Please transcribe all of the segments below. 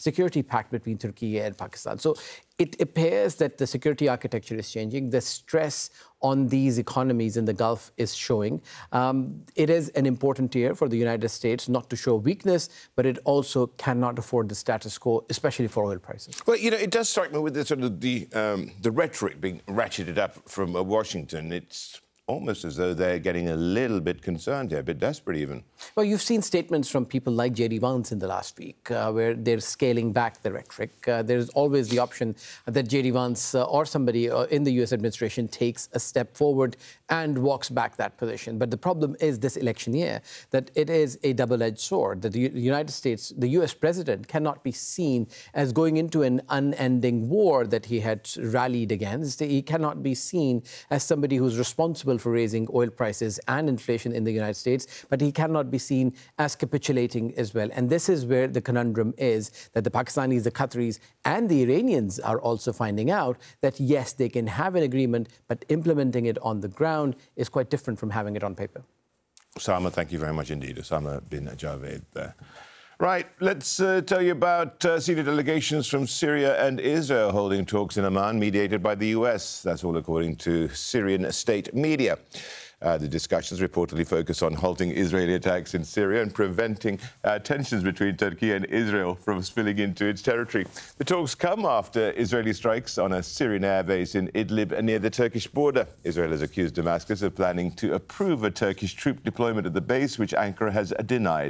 security pact between Turkey and Pakistan. So it appears that the security architecture is changing. The stress on these economies in the Gulf is showing. It is an important year for the United States not to show weakness, but it also cannot afford the status quo, especially for oil prices. Well, you know, it does strike me with the sort of the rhetoric being ratcheted up from Washington. It's almost as though they're getting a little bit concerned here, a bit desperate even. Well, you've seen statements from people like J.D. Vance in the last week, where they're scaling back the rhetoric. There's always the option that J.D. Vance or somebody in the U.S. administration takes a step forward and walks back that position. But the problem is this election year, that it is a double-edged sword, that the United States, the U.S. president cannot be seen as going into an unending war that he had rallied against. He cannot be seen as somebody who's responsible for raising oil prices and inflation in the United States, but he cannot be seen as capitulating as well. And this is where the conundrum is, that the Pakistanis, the Qataris, and the Iranians are also finding out that, yes, they can have an agreement, but implementing it on the ground is quite different from having it on paper. Osama, thank you very much indeed. Osama bin Javed there. Right, let's tell you about senior delegations from Syria and Israel holding talks in Amman, mediated by the US. That's all according to Syrian state media. The discussions reportedly focus on halting Israeli attacks in Syria and preventing tensions between Turkey and Israel from spilling into its territory. The talks come after Israeli strikes on a Syrian airbase in Idlib near the Turkish border. Israel has accused Damascus of planning to approve a Turkish troop deployment at the base, which Ankara has denied.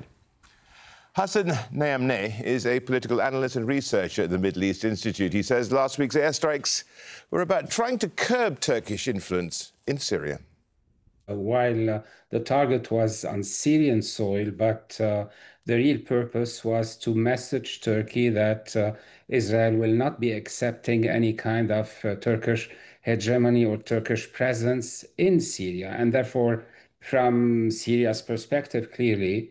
Hassan Nayamneh is a political analyst and researcher at the Middle East Institute. He says last week's airstrikes were about trying to curb Turkish influence in Syria. While the target was on Syrian soil, but the real purpose was to message Turkey that Israel will not be accepting any kind of Turkish hegemony or Turkish presence in Syria. And therefore, from Syria's perspective, clearly,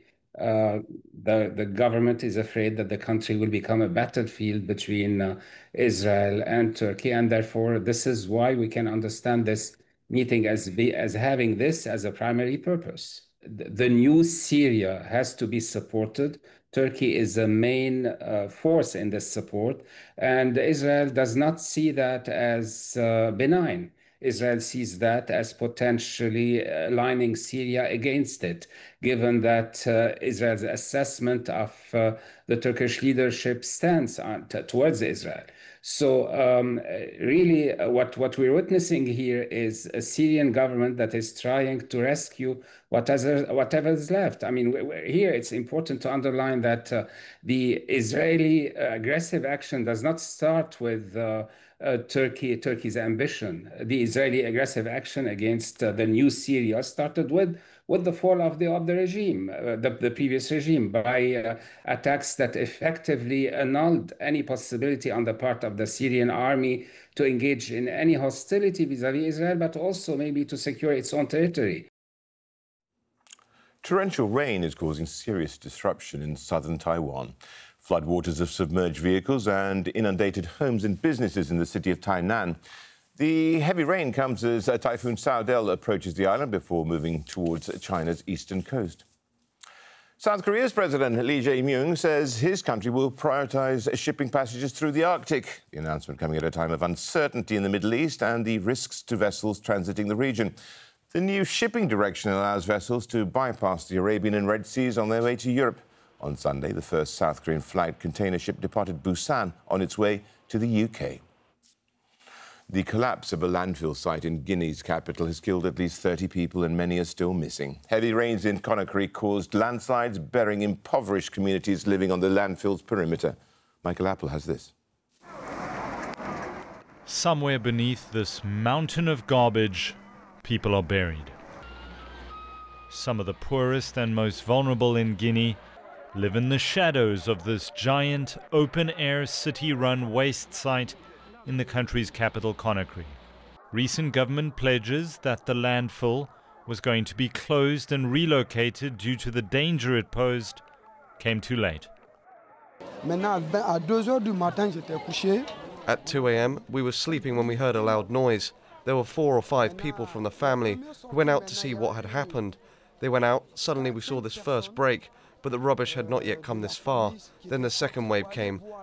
the government is afraid that the country will become a battlefield between Israel and Turkey. And therefore, this is why we can understand this meeting as having this as a primary purpose. The new Syria has to be supported. Turkey is a main force in this support, and Israel does not see that as benign. Israel sees that as potentially aligning Syria against it, given that Israel's assessment of the Turkish leadership stance towards Israel. So really what we're witnessing here is a Syrian government that is trying to rescue whatever is left. I mean, here it's important to underline that the Israeli aggressive action does not start with Turkey's ambition. The Israeli aggressive action against the new Syria started with the fall of the regime, the previous regime, by attacks that effectively annulled any possibility on the part of the Syrian army to engage in any hostility vis-à-vis Israel, but also maybe to secure its own territory. Torrential rain is causing serious disruption in southern Taiwan. Floodwaters have submerged vehicles and inundated homes and businesses in the city of Tainan. The heavy rain comes as Typhoon Saudel approaches the island before moving towards China's eastern coast. South Korea's President Lee Jae-myung says his country will prioritise shipping passengers through the Arctic. The announcement coming at a time of uncertainty in the Middle East and the risks to vessels transiting the region. The new shipping direction allows vessels to bypass the Arabian and Red Seas on their way to Europe. On Sunday, the first South Korean-flagged container ship departed Busan on its way to the UK. The collapse of a landfill site in Guinea's capital has killed at least 30 people and many are still missing. Heavy rains in Conakry caused landslides, burying impoverished communities living on the landfill's perimeter. Michael Apple has this. Somewhere beneath this mountain of garbage, people are buried. Some of the poorest and most vulnerable in Guinea live in the shadows of this giant, open-air, city-run waste site in the country's capital, Conakry. Recent government pledges that the landfill was going to be closed and relocated due to the danger it posed came too late. At 2 a.m, we were sleeping when we heard a loud noise. There were 4 or 5 people from the family who went out to see what had happened. They went out, suddenly we saw this first break, but the rubbish had not yet come this far. Then the second wave came,